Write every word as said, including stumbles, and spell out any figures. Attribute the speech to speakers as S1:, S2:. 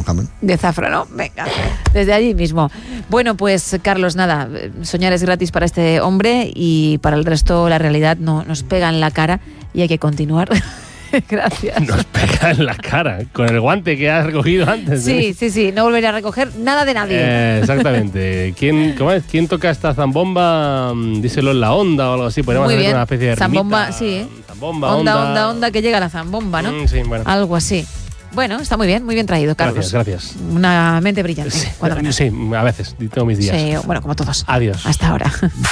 S1: jamón.
S2: De Zafra, ¿no? Venga, desde allí mismo. Bueno, pues Carlos, nada, soñar es gratis para este hombre y para el resto la realidad no, nos pega en la cara y hay que continuar. Gracias.
S3: Nos pega en la cara, con el guante que has recogido antes.
S2: Sí,
S3: ¿eh?
S2: sí, sí, no volveré a recoger nada de nadie.
S3: Eh, exactamente. ¿Quién, cómo es? ¿Quién toca esta zambomba? Díselo en la onda o algo así. Podríamos
S2: Muy
S3: hacer
S2: bien.
S3: una especie de
S2: Zambomba,
S3: rimita.
S2: sí, ¿eh?
S3: Zambomba,
S2: onda,
S3: onda,
S2: onda, onda, que llega la zambomba, ¿no?
S3: Mm, sí, bueno.
S2: Algo así. Bueno, está muy bien, muy bien traído, Carlos.
S3: Gracias, gracias.
S2: Una mente brillante.
S3: Sí,
S2: cuando menos.
S3: sí, a veces tengo mis días.
S2: Sí, bueno, como todos.
S3: Adiós.
S2: Hasta ahora.